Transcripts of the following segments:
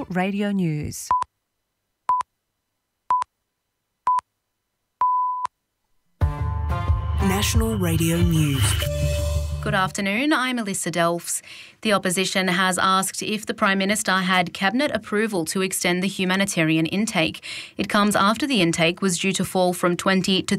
National Radio News. National Radio News. Good afternoon, I'm Alyssa Delfs. The opposition has asked if the Prime Minister had cabinet approval to extend the humanitarian intake. It comes after the intake was due to fall from 20 to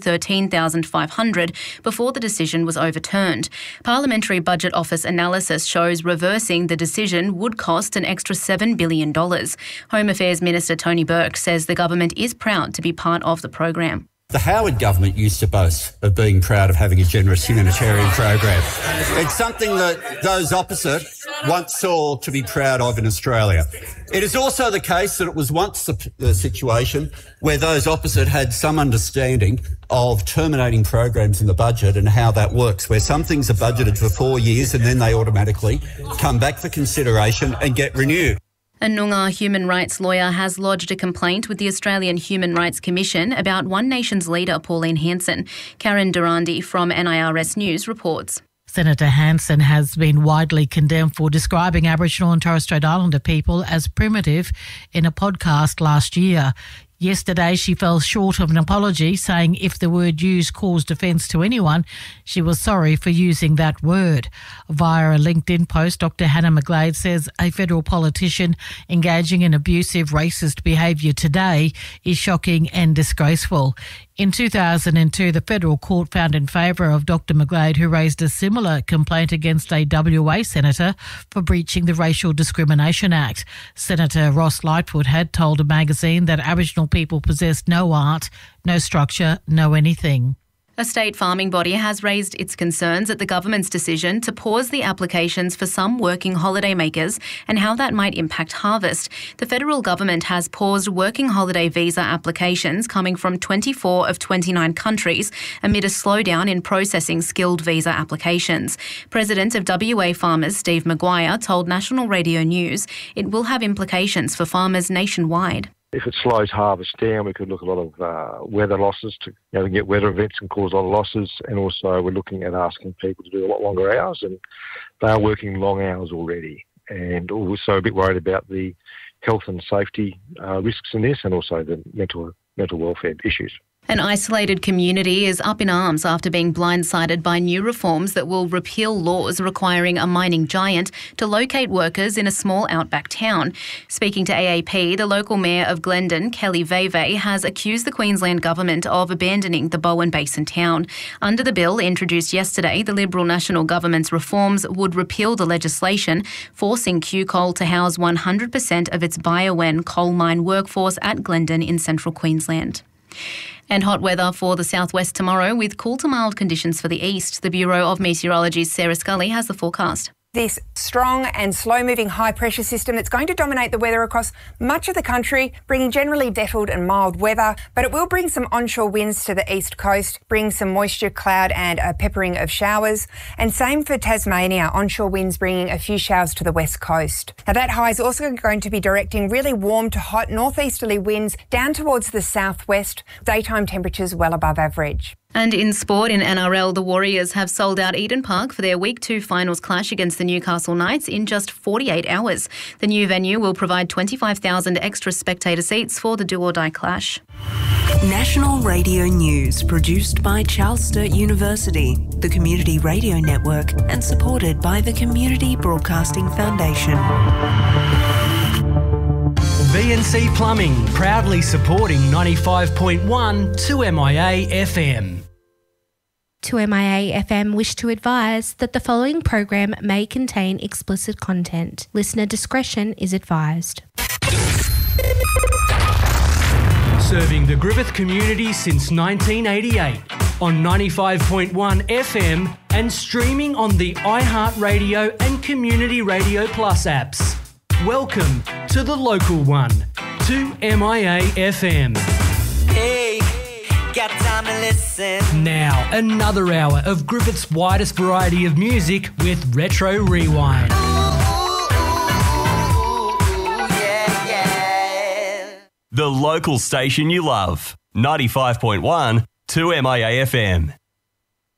13,500 before the decision was overturned. Parliamentary Budget Office analysis shows reversing the decision would cost an extra $7 billion. Home Affairs Minister Tony Burke says the government is proud to be part of the program. The Howard government used to boast of being proud of having a generous humanitarian program. It's something that those opposite once saw to be proud of in Australia. It is also the case that it was once the situation where those opposite had some understanding of terminating programs in the budget and how that works, where some things are budgeted for 4 years and then they automatically come back for consideration and get renewed. A Noongar human rights lawyer has lodged a complaint with the Australian Human Rights Commission about One Nation's leader, Pauline Hanson. Karen Durandi from NIRS News reports. Senator Hanson has been widely condemned for describing Aboriginal and Torres Strait Islander people as primitive in a podcast last year. Yesterday, she fell short of an apology, saying if the word used caused offence to anyone, she was sorry for using that word. Via a LinkedIn post, Dr. Hannah McGlade says a federal politician engaging in abusive, racist behaviour today is shocking and disgraceful. In 2002, the federal court found in favour of Dr. McGlade, who raised a similar complaint against a WA senator for breaching the Racial Discrimination Act. Senator Ross Lightfoot had told a magazine that Aboriginal people possessed no art, no structure, no anything. A state farming body has raised its concerns at the government's decision to pause the applications for some working holiday makers and how that might impact harvest. The federal government has paused working holiday visa applications coming from 24 of 29 countries amid a slowdown in processing skilled visa applications. President of WA Farmers, Steve Maguire, told National Radio News it will have implications for farmers nationwide. If it slows harvest down, we could look at a lot of weather losses. We can get weather events and cause a lot of losses. And also we're looking at asking people to do a lot longer hours, and they are working long hours already. And also a bit worried about the health and safety risks in this, and also the mental welfare issues. An isolated community is up in arms after being blindsided by new reforms that will repeal laws requiring a mining giant to locate workers in a small outback town. Speaking to AAP, the local mayor of Glendon, Kelly Veve, has accused the Queensland government of abandoning the Bowen Basin town. Under the bill introduced yesterday, the Liberal National Government's reforms would repeal the legislation, forcing Q Coal to house 100% of its Biowen coal mine workforce at Glendon in central Queensland. And hot weather for the southwest tomorrow with cool to mild conditions for the east. The Bureau of Meteorology's Sarah Scully has the forecast. This strong and slow-moving high-pressure system that's going to dominate the weather across much of the country, bringing generally settled and mild weather, but it will bring some onshore winds to the east coast, bring some moisture, cloud and a peppering of showers. And same for Tasmania, onshore winds bringing a few showers to the west coast. Now that high is also going to be directing really warm to hot northeasterly winds down towards the southwest, daytime temperatures well above average. And in sport, in NRL, the Warriors have sold out Eden Park for their Week 2 finals clash against the Newcastle Knights in just 48 hours. The new venue will provide 25,000 extra spectator seats for the do-or-die clash. National Radio News, produced by Charles Sturt University, the Community Radio Network, and supported by the Community Broadcasting Foundation. VNC Plumbing, proudly supporting 95.1 2MIA FM. 2MIA FM wish to advise that the following program may contain explicit content. Listener discretion is advised. Serving the Griffith community since 1988 on 95.1 FM and streaming on the iHeartRadio and Community Radio Plus apps. Welcome to the local one, 2MIA FM. Hey, got time to listen. Now, another hour of Griffith's widest variety of music with Retro Rewind. The local station you love. 95.1 2MIA FM.